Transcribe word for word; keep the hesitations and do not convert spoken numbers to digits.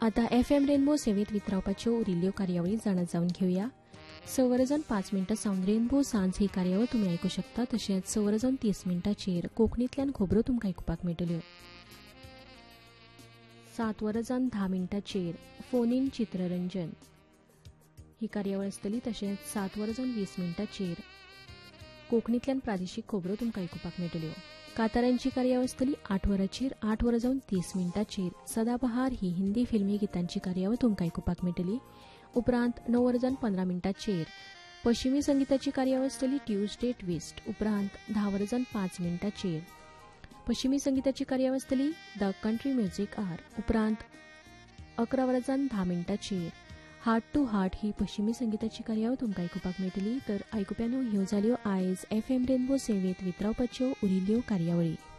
आता F M rainbow सेवेत वितरावपाच्यो उरिल्ल्यो कार्यावळी जाणा जावन घेवया. स वरां पाच मिनटां सावन रेनबो सांज ही कार्यावळ तुमी आयकूं शकता. तशेंच स वरां तीस मिनटांचेर कोंकणींतल्यान खबरो तुमकां आयकुपाक मेळटल्यो. सात वरां धा मिनटांचेर फोन इन चित्ररंजन ही कार्यावळ आसतली. तशेंच सात वरां वीस मिनटांचेर कोंकणींतल्यान प्रादेशीक खबरो तुमकां आयकुपाक मेळटल्यो. कांतारांची कार्यावळ आसतली आठ वरांचेर आठ वरां जावन तीस मिनटांचेर सदाबहार ही हिंदी फिल्मी गितांची कार्यावळ तुमकां आयकुपाक मेळटली. उपरांत णव वरां जावन पंदरा मिनटांचेर पश्चिमी संगीताची कार्यावळ आसतली ट्युजडे ट्विस्ट. उपरांत धा वरां जावन पांच मिनटांचेर पश्चिमी संगीताची कार्यावळ आसतली द कंट्री म्युझिक आर. उपरांत अकरा वरां जावन धा मिनटांचेर हार्ट टू हार्ट ही पश्चिमी संगीताची कार्यावळ तुमकां आयकुपाक मेळटली. तर आयकुप्यानो ह्यो जाल्यो आयज एफ एम रेनबो सेवेत वितरावपाच्यो उरिल्ल्यो कार्यावळी.